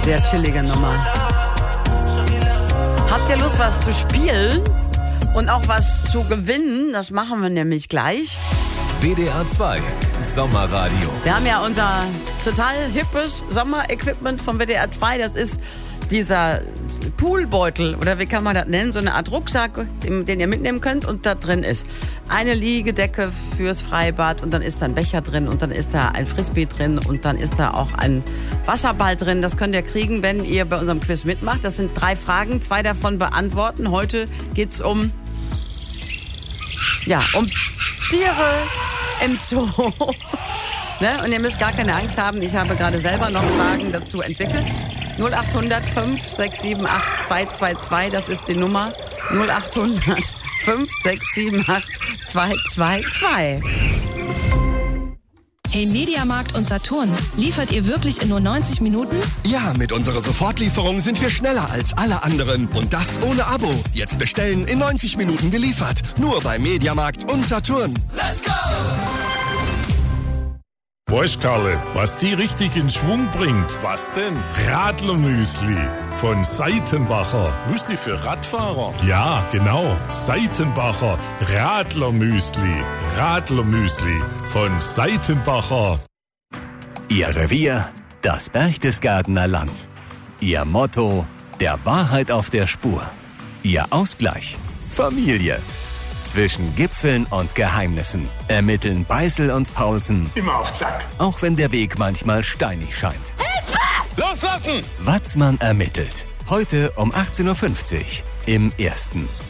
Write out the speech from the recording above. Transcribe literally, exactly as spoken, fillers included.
Sehr chillige Nummer. Habt ihr Lust, was zu spielen und auch was zu gewinnen? Das machen wir nämlich gleich. W D R zwei Sommerradio. Wir haben ja unser total hippes Sommerequipment vom W D R zwei. Das ist dieser Poolbeutel, oder wie kann man das nennen? So eine Art Rucksack, den ihr mitnehmen könnt, und da drin ist eine Liegedecke fürs Freibad und dann ist da ein Becher drin und dann ist da ein Frisbee drin und dann ist da auch ein Wasserball drin. Das könnt ihr kriegen, wenn ihr bei unserem Quiz mitmacht. Das sind drei Fragen, zwei davon beantworten. Heute geht's um, ja, um Tiere im Zoo. Ne? Und ihr müsst gar keine Angst haben, ich habe gerade selber noch Fragen dazu entwickelt. null acht hundert fünf sechs sieben acht zwei zwei zwei, das ist die Nummer. null acht hundert fünf sechs sieben acht zwei zwei zwei. Hey Mediamarkt und Saturn, liefert ihr wirklich in nur neunzig Minuten? Ja, mit unserer Sofortlieferung sind wir schneller als alle anderen. Und das ohne Abo. Jetzt bestellen, in neunzig Minuten geliefert. Nur bei Mediamarkt und Saturn. Let's go! Weißt, Karle, was die richtig in Schwung bringt? Was denn? Radlermüsli von Seitenbacher. Müsli für Radfahrer? Ja, genau. Seitenbacher Radlermüsli. Radlermüsli von Seitenbacher. Ihr Revier, das Berchtesgadener Land. Ihr Motto, der Wahrheit auf der Spur. Ihr Ausgleich, Familie. Zwischen Gipfeln und Geheimnissen ermitteln Beißel und Paulsen. Immer auf Zack. Auch wenn der Weg manchmal steinig scheint. Hilfe! Loslassen! Watzmann ermittelt. Heute um achtzehn Uhr fünfzig im Ersten.